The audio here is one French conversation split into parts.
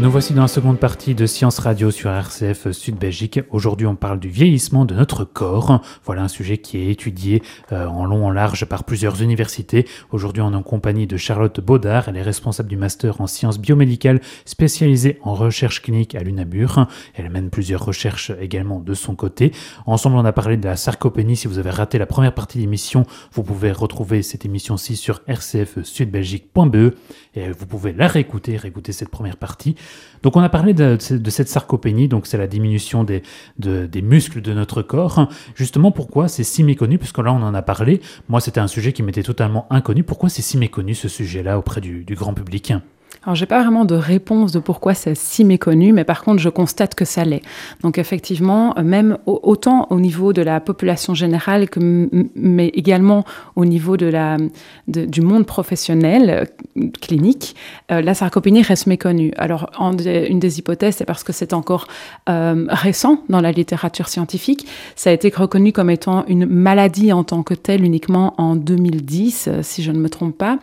Nous voici dans la seconde partie de Science Radio sur RCF Sud Belgique. Aujourd'hui, on parle du vieillissement de notre corps. Voilà un sujet qui est étudié en long, en large par plusieurs universités. Aujourd'hui, on est en compagnie de Charlotte Baudard. Elle est responsable du master en sciences biomédicales spécialisée en recherche clinique à l'UNAMUR. Elle mène plusieurs recherches également de son côté. Ensemble, on a parlé de la sarcopénie. Si vous avez raté la première partie de l'émission, vous pouvez retrouver cette émission-ci sur rcfsudbelgique.be et vous pouvez la réécouter cette première partie. Donc on a parlé de cette sarcopénie, donc c'est la diminution des muscles de notre corps. Justement, pourquoi c'est si méconnu? Puisque là on en a parlé, moi c'était un sujet qui m'était totalement inconnu. Pourquoi c'est si méconnu ce sujet-là auprès du grand public? Alors, j'ai pas vraiment de réponse de pourquoi c'est si méconnu, mais par contre, je constate que ça l'est. Donc, effectivement, même autant au niveau de la population générale, mais également au niveau du monde professionnel, clinique, la sarcopénie reste méconnue. Alors, une des hypothèses, c'est parce que c'est encore récent dans la littérature scientifique. Ça a été reconnu comme étant une maladie en tant que telle uniquement en 2010, si je ne me trompe pas.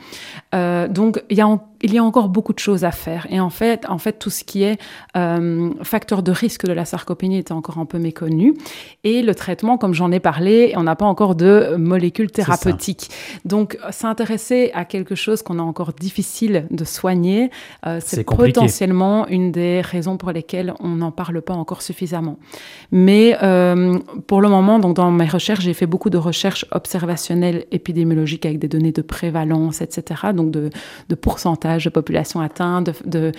Donc, il y a encore beaucoup de choses à faire. Et en fait tout ce qui est facteur de risque de la sarcopénie est encore un peu méconnu. Et le traitement, comme j'en ai parlé, on n'a pas encore de molécules thérapeutiques. Donc, s'intéresser à quelque chose qu'on a encore difficile de soigner, c'est potentiellement une des raisons pour lesquelles on n'en parle pas encore suffisamment. Mais pour le moment, donc, dans mes recherches, j'ai fait beaucoup de recherches observationnelles épidémiologiques avec des données de prévalence, etc., donc de pourcentage de population atteinte, de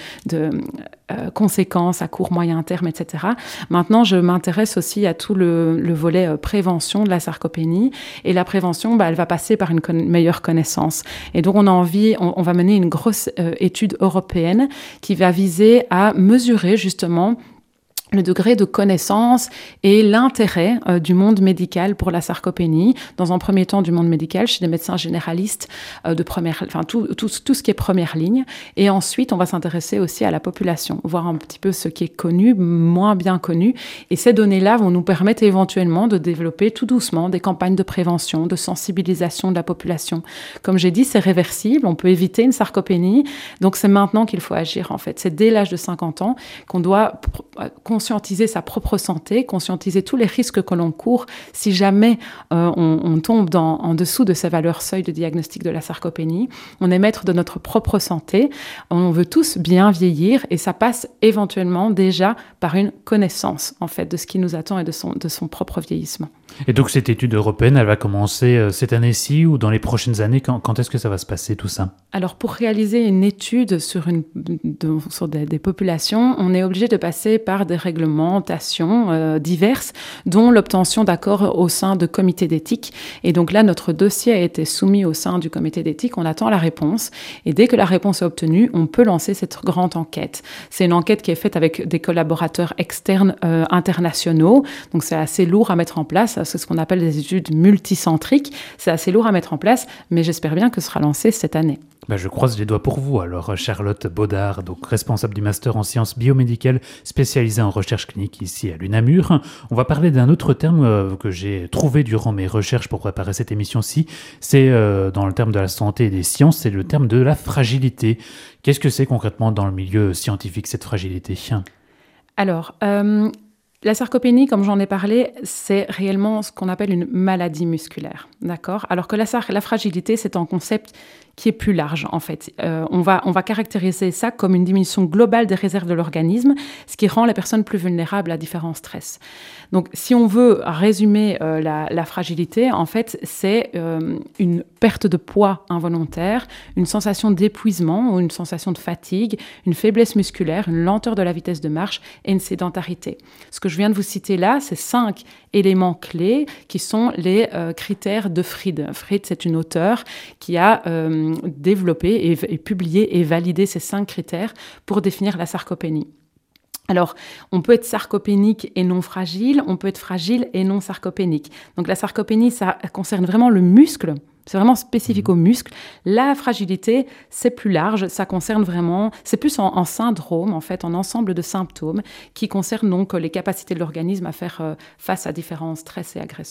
conséquences à court, moyen terme, etc. Maintenant, je m'intéresse aussi à tout le volet prévention de la sarcopénie. Et la prévention, elle va passer par une meilleure connaissance. Et donc, on va mener une grosse étude européenne qui va viser à mesurer justement le degré de connaissance et l'intérêt du monde médical pour la sarcopénie. Dans un premier temps, du monde médical, chez des médecins généralistes de première, enfin tout ce qui est première ligne. Et ensuite, on va s'intéresser aussi à la population, voir un petit peu ce qui est connu, moins bien connu. Et ces données-là vont nous permettre éventuellement de développer tout doucement des campagnes de prévention, de sensibilisation de la population. Comme j'ai dit, c'est réversible, on peut éviter une sarcopénie. Donc, c'est maintenant qu'il faut agir, en fait. C'est dès l'âge de 50 ans qu'on doit conscientiser sa propre santé, conscientiser tous les risques que l'on court si jamais on tombe en dessous de ces valeurs seuil de diagnostic de la sarcopénie. On est maître de notre propre santé, on veut tous bien vieillir et ça passe éventuellement déjà par une connaissance en fait de ce qui nous attend et de son propre vieillissement. Et donc cette étude européenne, elle va commencer cette année-ci ou dans les prochaines années? Quand est-ce que ça va se passer tout ça? Alors pour réaliser une étude sur des populations, on est obligé de passer par des réglementations diverses, dont l'obtention d'accords au sein de comités d'éthique. Et donc là, notre dossier a été soumis au sein du comité d'éthique, on attend la réponse. Et dès que la réponse est obtenue, on peut lancer cette grande enquête. C'est une enquête qui est faite avec des collaborateurs externes internationaux, donc c'est assez lourd à mettre en place. C'est ce qu'on appelle des études multicentriques. C'est assez lourd à mettre en place, mais j'espère bien que ce sera lancé cette année. Je croise les doigts pour vous. Alors, Charlotte Baudard, donc responsable du master en sciences biomédicales spécialisée en recherche clinique ici à l'UNAMUR. On va parler d'un autre terme que j'ai trouvé durant mes recherches pour préparer cette émission-ci. C'est dans le terme de la santé et des sciences, c'est le terme de la fragilité. Qu'est-ce que c'est concrètement dans le milieu scientifique, cette fragilité? Alors, la sarcopénie, comme j'en ai parlé, c'est réellement ce qu'on appelle une maladie musculaire, d'accord? Alors que la fragilité, c'est un concept qui est plus large, en fait. On va caractériser ça comme une diminution globale des réserves de l'organisme, ce qui rend les personnes plus vulnérables à différents stress. Donc, si on veut résumer la fragilité, en fait, c'est une perte de poids involontaire, une sensation d'épuisement ou une sensation de fatigue, une faiblesse musculaire, une lenteur de la vitesse de marche et une sédentarité. Ce que je viens de vous citer là, c'est 5 éléments clés qui sont les critères de Fried. Fried, c'est une auteure qui a développé et publié et validé ces 5 critères pour définir la sarcopénie. Alors, on peut être sarcopénique et non fragile, on peut être fragile et non sarcopénique. Donc la sarcopénie, ça concerne vraiment le muscle, c'est vraiment spécifique au muscle. La fragilité, c'est plus large, ça concerne vraiment, c'est plus en syndrome, en fait, en ensemble de symptômes qui concernent donc les capacités de l'organisme à faire face à différents stress et agressions.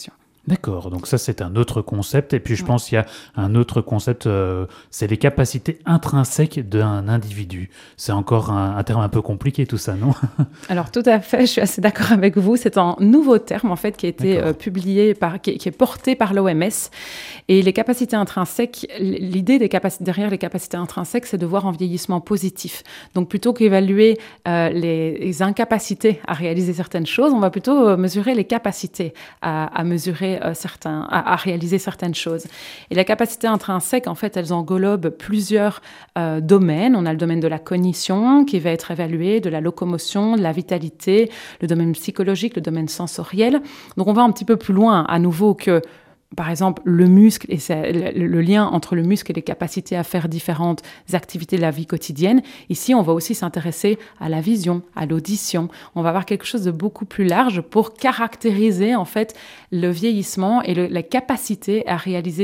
D'accord, donc ça c'est un autre concept. Et puis je pense qu'il y a un autre concept, c'est les capacités intrinsèques d'un individu. C'est encore un terme un peu compliqué tout ça, non? Alors tout à fait, je suis assez d'accord avec vous. C'est un nouveau terme en fait qui a été publié qui est porté par l'OMS. Et les capacités intrinsèques, l'idée derrière les capacités intrinsèques, c'est de voir un vieillissement positif. Donc plutôt qu'évaluer les incapacités à réaliser certaines choses, on va plutôt mesurer les capacités à réaliser certaines choses. Et la capacité intrinsèque, en fait, elles englobent plusieurs domaines. On a le domaine de la cognition qui va être évalué, de la locomotion, de la vitalité, le domaine psychologique, le domaine sensoriel. Donc on va un petit peu plus loin à nouveau que par exemple, le muscle et le lien entre le muscle et les capacités à faire différentes activités de la vie quotidienne. Ici, on va aussi s'intéresser à la vision, à l'audition. On va avoir quelque chose de beaucoup plus large pour caractériser en fait le vieillissement et la capacité à réaliser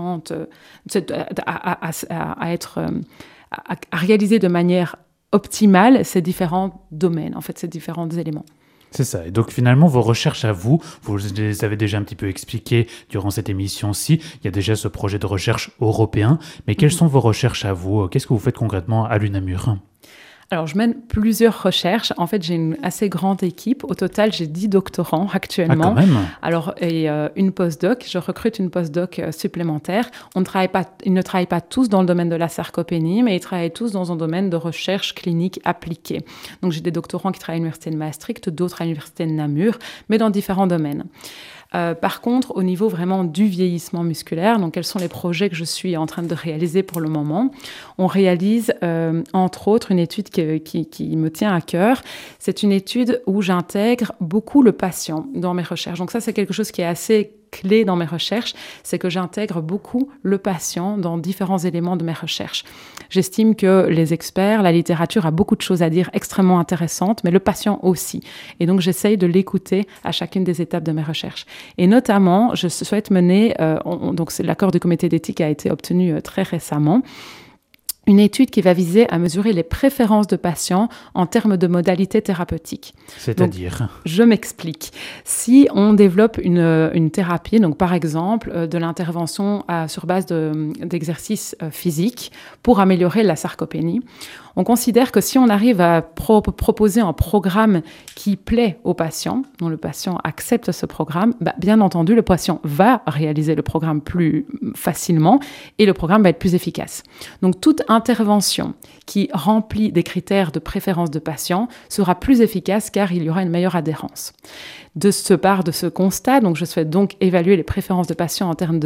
à réaliser de manière optimale ces différents domaines, en fait, ces différents éléments. C'est ça. Et donc finalement, vos recherches à vous les avez déjà un petit peu expliquées durant cette émission-ci. Il y a déjà ce projet de recherche européen. Mais quelles sont vos recherches à vous? Qu'est-ce que vous faites concrètement à l'UNAMUR? Alors, je mène plusieurs recherches. En fait, j'ai une assez grande équipe. Au total, j'ai 10 doctorants actuellement. Ah, quand même. Alors, et une postdoc. Je recrute une postdoc supplémentaire. Ils ne travaillent pas tous dans le domaine de la sarcopénie, mais ils travaillent tous dans un domaine de recherche clinique appliquée. Donc, j'ai des doctorants qui travaillent à l'Université de Maastricht, d'autres à l'Université de Namur, mais dans différents domaines. Par contre, au niveau vraiment du vieillissement musculaire, donc quels sont les projets que je suis en train de réaliser pour le moment? On réalise entre autres une étude qui me tient à cœur. C'est une étude où j'intègre beaucoup le patient dans mes recherches. Donc ça, c'est quelque chose qui est assez clé dans mes recherches, c'est que j'intègre beaucoup le patient dans différents éléments de mes recherches. J'estime que les experts, la littérature a beaucoup de choses à dire extrêmement intéressantes, mais le patient aussi. Et donc, j'essaye de l'écouter à chacune des étapes de mes recherches. Et notamment, je souhaite mener, l'accord du comité d'éthique a été obtenu très récemment, une étude qui va viser à mesurer les préférences de patients en termes de modalités thérapeutiques. C'est-à-dire? Donc, je m'explique. Si on développe une thérapie, donc par exemple de l'intervention sur base d'exercices physiques pour améliorer la sarcopénie, on considère que si on arrive à proposer un programme qui plaît au patient, dont le patient accepte ce programme, bien entendu, le patient va réaliser le programme plus facilement et le programme va être plus efficace. Donc, toute intervention qui remplit des critères de préférence de patient sera plus efficace car il y aura une meilleure adhérence. De ce constat, donc je souhaite donc évaluer les préférences de patients en termes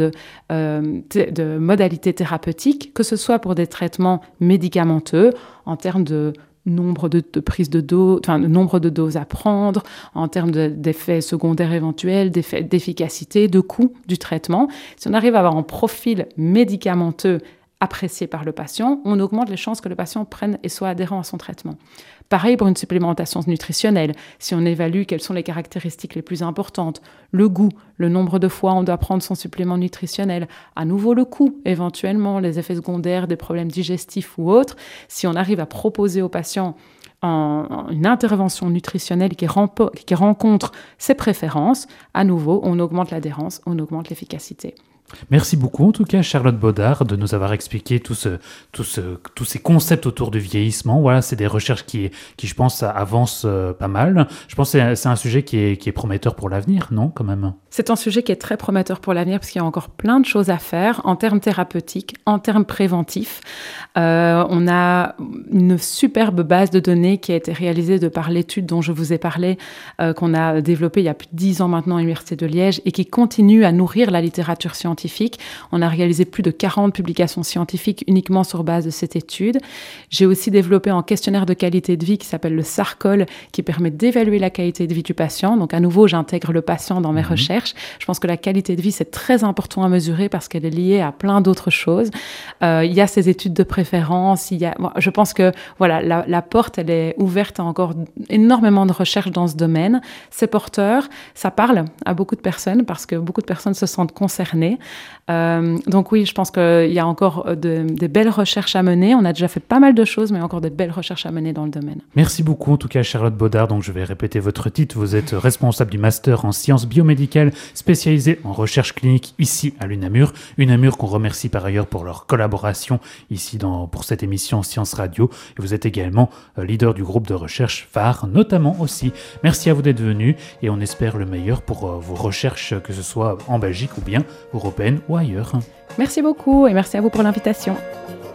de modalités thérapeutiques, que ce soit pour des traitements médicamenteux, en termes de nombre de prises de doses, enfin nombre de doses à prendre, en termes d'effets secondaires éventuels, d'efficacité, de coût du traitement. Si on arrive à avoir un profil médicamenteux apprécié par le patient, on augmente les chances que le patient prenne et soit adhérent à son traitement. Pareil pour une supplémentation nutritionnelle. Si on évalue quelles sont les caractéristiques les plus importantes, le goût, le nombre de fois on doit prendre son supplément nutritionnel, à nouveau le coût, éventuellement les effets secondaires, des problèmes digestifs ou autres, si on arrive à proposer au patient une intervention nutritionnelle qui rencontre ses préférences, à nouveau, on augmente l'adhérence, on augmente l'efficacité. Merci beaucoup en tout cas Charlotte Baudard de nous avoir expliqué tous ces concepts autour du vieillissement. Voilà, c'est des recherches qui je pense avancent pas mal. Je pense que c'est un sujet qui est prometteur pour l'avenir, non quand même? C'est un sujet qui est très prometteur pour l'avenir parce qu'il y a encore plein de choses à faire en termes thérapeutiques, en termes préventifs. On a une superbe base de données qui a été réalisée de par l'étude dont je vous ai parlé, qu'on a développée il y a plus de 10 ans maintenant à l'Université de Liège et qui continue à nourrir la littérature scientifique. On a réalisé plus de 40 publications scientifiques uniquement sur base de cette étude. J'ai aussi développé un questionnaire de qualité de vie qui s'appelle le SARCOL, qui permet d'évaluer la qualité de vie du patient. Donc à nouveau, j'intègre le patient dans mes recherches. Je pense que la qualité de vie, c'est très important à mesurer parce qu'elle est liée à plein d'autres choses. Il y a ces études de préférence. Je pense que voilà, la porte, elle est ouverte à encore énormément de recherches dans ce domaine. C'est porteur, ça parle à beaucoup de personnes parce que beaucoup de personnes se sentent concernées. Donc oui, je pense qu'il y a encore des belles recherches à mener. On a déjà fait pas mal de choses, mais encore des belles recherches à mener dans le domaine. Merci beaucoup, en tout cas, Charlotte Baudard. Donc, je vais répéter votre titre. Vous êtes responsable du master en sciences biomédicales, spécialisé en recherche clinique ici à l'UNAMUR. UNAMUR qu'on remercie par ailleurs pour leur collaboration ici pour cette émission Science Radio. Et vous êtes également leader du groupe de recherche phare, notamment aussi. Merci à vous d'être venu et on espère le meilleur pour vos recherches, que ce soit en Belgique ou bien européenne ou ailleurs. Merci beaucoup et merci à vous pour l'invitation.